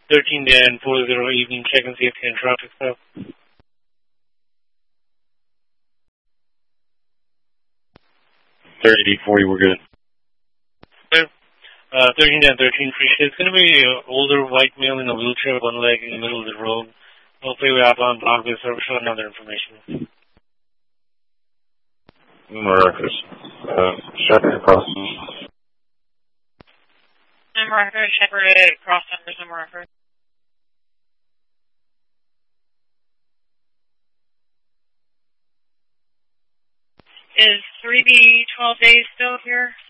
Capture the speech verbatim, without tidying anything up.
thirteen Dan four zero evening check and safety and traffic stop. thirty forty, we're good. Okay. Uh, thirteen Dan thirteen free shift. It's going to be an older white male in a wheelchair, one leg in the middle of the road. Hopefully we have on block with service and other information. Maracas. Uh, Shepherd crossing. Maracas, Shepherd, cross numbers in Maracas. Is three B twelve days still here?